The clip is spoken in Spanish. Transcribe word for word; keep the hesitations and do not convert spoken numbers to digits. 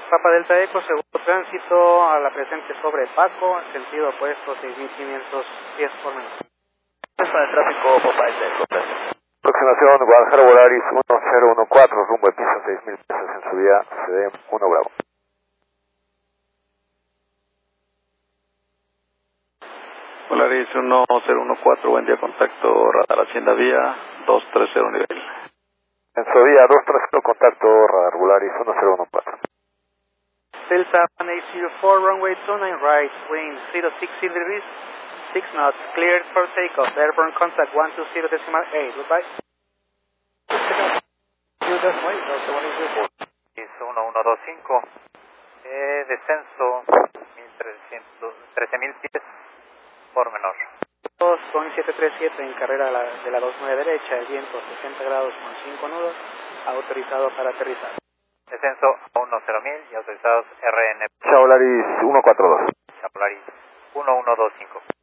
Papa Delta Eco, segundo tránsito a la presente sobre Paco, sentido opuesto, seis mil quinientos diez por menos. Para el tráfico, Papa Delta Eco. Aproximación Guadalajara Volaris uno cero uno cuatro, rumbo al piso seis mil pesos en su vía, C D uno Bravo. Volaris uno cero uno cuatro, buen día, contacto radar Hacienda Vía dos tres cero nivel. En su vía dos tres cero, contacto radar Volaris uno cero uno cuatro. Delta one eight zero four, runway two nine right, wind zero six degrees, six knots, cleared for takeoff, airborne contact one two zero decimal eight, goodbye. uno uno dos cinco, eh, descenso trece mil pies por menor. dos Boeing siete tres siete en carrera de la, de la dos nueve derecha, el viento sesenta grados con cinco nudos, autorizado para aterrizar. Descenso a uno cero mil y autorizados R N. Volaris uno cuatro dos. Volaris uno uno dos cinco.